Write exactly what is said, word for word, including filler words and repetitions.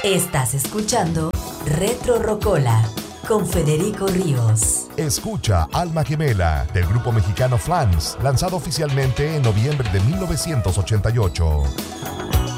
Estás escuchando Retro Rocola con Federico Ríos. Escucha Alma Gemela del grupo mexicano Flans, lanzado oficialmente en noviembre de mil novecientos ochenta y ocho.